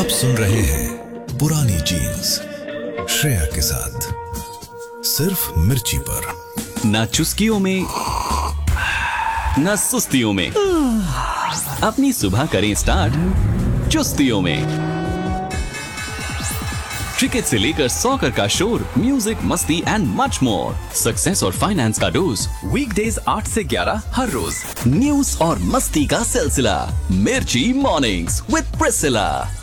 आप सुन रहे हैं पुरानी जीन्स श्रेया के साथ सिर्फ मिर्ची पर। ना चुस्कियों में ना सुस्तियों में, अपनी सुबह करें स्टार्ट चुस्तियों में। क्रिकेट से लेकर सॉकर का शोर, म्यूजिक, मस्ती एंड मच मोर। सक्सेस और फाइनेंस का डोज वीकडेज 8 से 11 हर रोज। न्यूज और मस्ती का सिलसिला, मिर्ची मॉर्निंग्स विद प्रिसिला।